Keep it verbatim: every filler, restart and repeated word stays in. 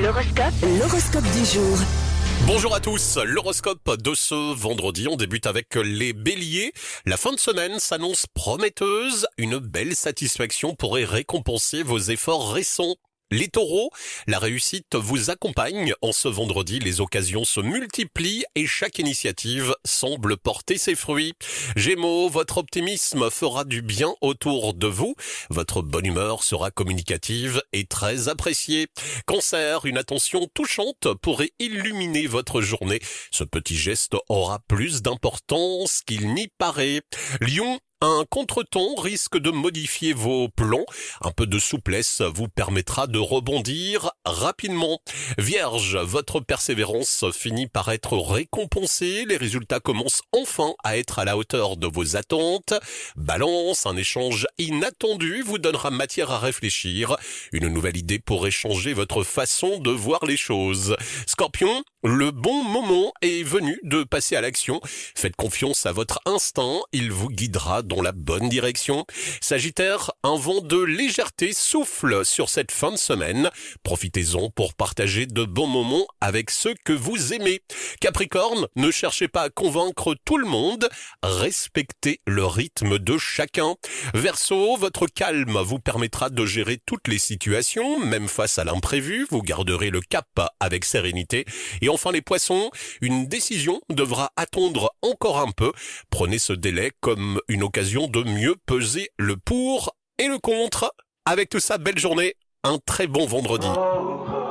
L'horoscope, l'horoscope du jour. Bonjour à tous, l'horoscope de ce vendredi, on débute avec les béliers. La fin de semaine s'annonce prometteuse, une belle satisfaction pourrait récompenser vos efforts récents. Les taureaux, la réussite vous accompagne. En ce vendredi, les occasions se multiplient et chaque initiative semble porter ses fruits. Gémeaux, votre optimisme fera du bien autour de vous. Votre bonne humeur sera communicative et très appréciée. Cancer, une attention touchante pourrait illuminer votre journée. Ce petit geste aura plus d'importance qu'il n'y paraît. Lion, un contretemps risque de modifier vos plans. Un peu de souplesse vous permettra de rebondir rapidement. Vierge, votre persévérance finit par être récompensée. Les résultats commencent enfin à être à la hauteur de vos attentes. Balance, un échange inattendu vous donnera matière à réfléchir. Une nouvelle idée pourrait changer votre façon de voir les choses. Scorpion, le bon moment est venu de passer à l'action. Faites confiance à votre instinct, il vous guidera dans la bonne direction. Sagittaire, un vent de légèreté souffle sur cette fin de semaine. Profitez-en pour partager de bons moments avec ceux que vous aimez. Capricorne, ne cherchez pas à convaincre tout le monde, respectez le rythme de chacun. Verseau, votre calme vous permettra de gérer toutes les situations, même face à l'imprévu, vous garderez le cap avec sérénité. Et enfin les poissons, une décision devra attendre encore un peu. Prenez ce délai comme une occasion de mieux peser le pour et le contre. Avec tout ça, belle journée, un très bon vendredi.